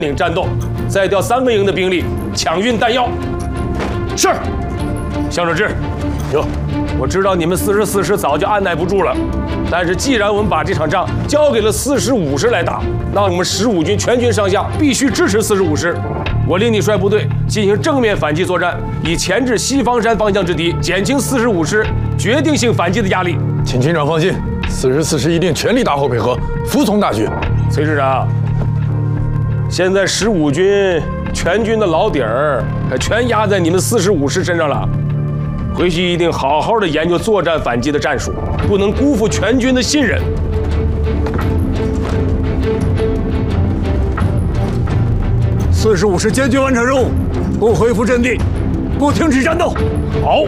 岭战斗，再调3个营的兵力抢运弹药。是，向守志， 有。 我知道你们44师早就按耐不住了，但是既然我们把这场仗交给了45师来打，那我们15军全军上下必须支持45师。我令你率部队进行正面反击作战，以钳制西方山方向之敌，减轻45师决定性反击的压力。 请军长放心，44师一定全力打后配合，服从大局。 崔师长，现在15军全军的老底儿可全压在你们45师身上了。回去一定好好的研究作战反击的战术，不能辜负全军的信任。 45师坚决完成任务，不恢复阵地，不停止战斗。 好，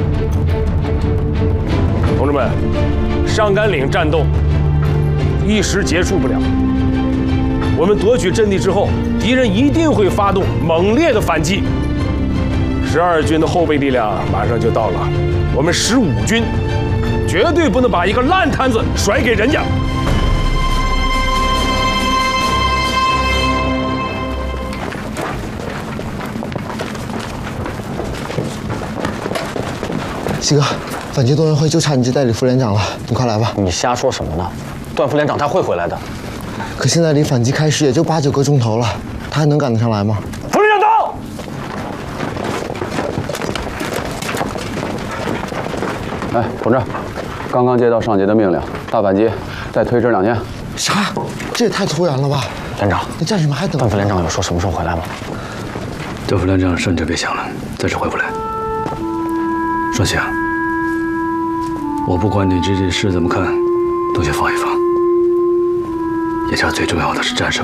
同志们，上甘岭战斗一时结束不了。我们夺取阵地之后，敌人一定会发动猛烈的反击。12军的后备力量马上就到了，我们15军绝对不能把一个烂摊子甩给人家。 西哥，反击动员会就差你这代理副连长了，你快来吧。 你瞎说什么呢？段副连长他会回来的。 可现在离反击开始也就8、9个钟头了，他还能赶得上来吗？ 副连长到！ 哎，同志，刚刚接到上级的命令，大反击再推迟2天。 啥？这也太突然了吧！ 连长， 那战士们还等。 段副连长有说什么时候回来吗？ 段副连长甚至别想了，暂时回不来。双喜啊，我不管你这件事怎么看，都先放一放。眼下最重要的是战胜